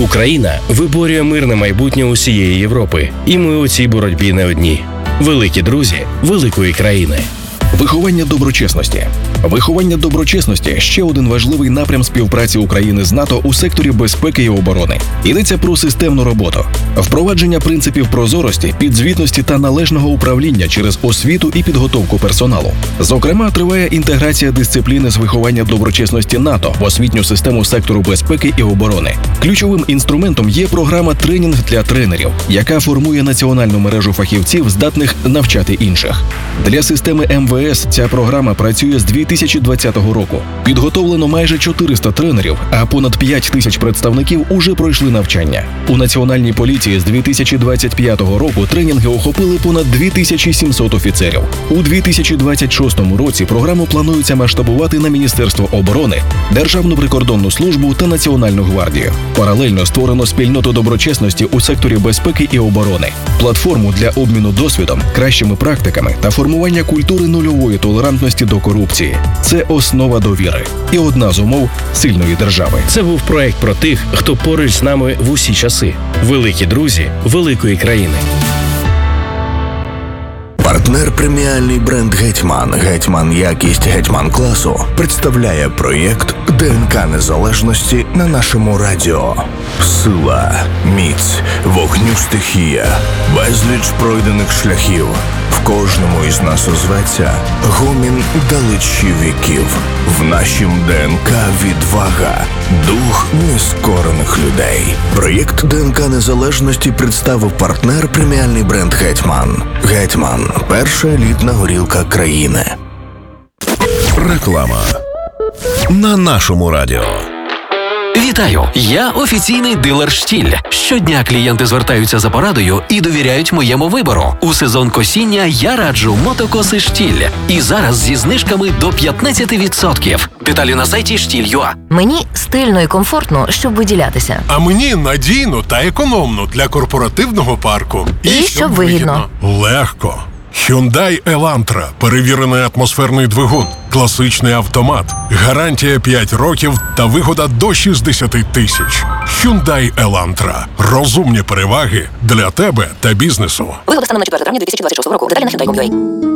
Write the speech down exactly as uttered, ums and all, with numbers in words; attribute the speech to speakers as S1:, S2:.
S1: Україна виборює мирне майбутнє усієї Європи. І ми у цій боротьбі не одні. Великі друзі великої країни.
S2: Виховання доброчесності. Виховання доброчесності – ще один важливий напрям співпраці України з НАТО у секторі безпеки і оборони. Йдеться про системну роботу, впровадження принципів прозорості, підзвітності та належного управління через освіту і підготовку персоналу. Зокрема, триває інтеграція дисципліни з виховання доброчесності НАТО в освітню систему сектору безпеки і оборони. Ключовим інструментом є програма «Тренінг для тренерів», яка формує національну мережу фахівців, здатних навчати інших. Для системи ем ве ес ця програма працює з дві тисячі двадцятого року. Підготовлено майже чотириста тренерів, а понад п'ять тисяч представників уже пройшли навчання. У Національній поліції з дві тисячі двадцять п'ятого року тренінги охопили понад дві тисячі сімсот офіцерів. У дві тисячі двадцять шостому році програму планується масштабувати на Міністерство оборони, Державну прикордонну службу та Національну гвардію. Паралельно створено спільноту доброчесності у секторі безпеки і оборони, платформу для обміну досвідом, кращими практиками та формування культури нульової толерантності до корупції. Це основа довіри і одна з умов сильної держави.
S1: Це був проект про тих, хто поруч з нами в усі часи. Великі друзі великої країни.
S3: Партнер преміальний бренд «Гетьман», «Гетьман якість», «Гетьман класу» представляє проєкт ДНК незалежності на нашому радіо. Сила, міць, вогню стихія, безліч пройдених шляхів. В кожному із нас озветься гомін далечі віків. В нашім ДНК відвага, дух нескорених людей. Проєкт ДНК незалежності представив партнер преміальний бренд «Гетьман». «Гетьман» – перша елітна горілка країни.
S4: Реклама на нашому радіо.
S5: Вітаю! Я офіційний дилер «Штіль». Щодня клієнти звертаються за порадою і довіряють моєму вибору. У сезон косіння я раджу мотокоси «Штіль». І зараз зі знижками до п'ятнадцять відсотків. Деталі на сайті штіль крапка ю а.
S6: Мені стильно і комфортно, щоб виділятися.
S7: А мені надійно та економно для корпоративного парку.
S6: І, і щоб вигідно.
S7: Легко. Hyundai Elantra. Перевірений атмосферний двигун. Класичний автомат. Гарантія п'ять років та вигода до шістдесят тисяч. Hyundai Elantra. Розумні переваги для тебе та бізнесу.
S6: Вигода станом на четверте травня дві тисячі двадцять шостого року. Деталі на hyundai крапка ю а.